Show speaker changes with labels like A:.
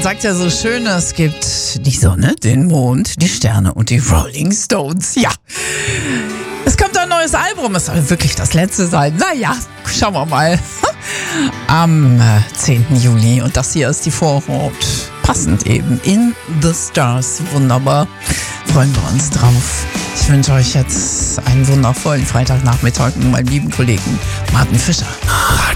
A: sagt ja so schön, es gibt die Sonne, den Mond, die Sterne und die Rolling Stones. Ja, es kommt ein neues Album, es soll wirklich das letzte sein. Naja, schauen wir mal. Am 10. Juli und das hier ist die Vorhaut. Passend eben in the Stars. Wunderbar. Freuen wir uns drauf. Ich wünsche euch jetzt einen wundervollen Freitagnachmittag mit meinem lieben Kollegen Martin Fischer.